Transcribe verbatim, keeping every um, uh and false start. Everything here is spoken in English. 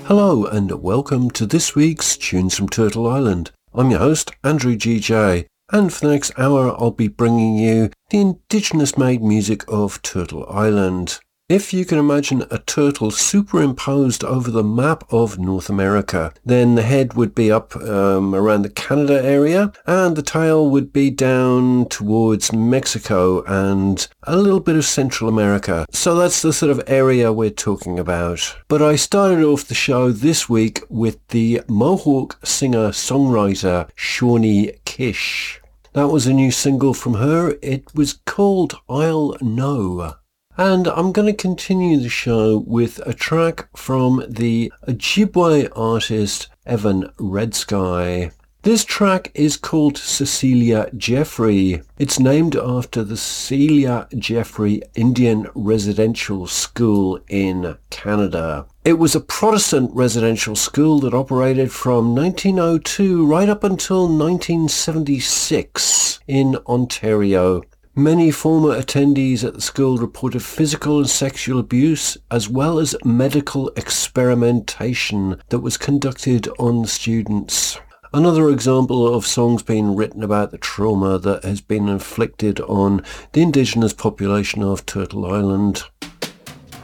Hello and welcome to this week's Tunes from Turtle Island. I'm your host, Andrew G J, and for the next hour I'll be bringing you the indigenous-made music of Turtle Island. If you can imagine a turtle superimposed over the map of North America, then the head would be up um, around the Canada area and the tail would be down towards Mexico and a little bit of Central America. So that's the sort of area we're talking about. But I started off the show this week with the Mohawk singer-songwriter Shawnee Kish. That was a new single from her. It was called I'll Know. And I'm going to continue the show with a track from the Ojibwe artist Evan Redsky. This track is called Cecilia Jeffrey. It's named after the Cecilia Jeffrey Indian Residential School in Canada. It was a Protestant residential school that operated from nineteen oh two right up until nineteen seventy-six in Ontario. Many former attendees at the school reported physical and sexual abuse as well as medical experimentation that was conducted on the students. Another example of songs being written about the trauma that has been inflicted on the indigenous population of Turtle Island.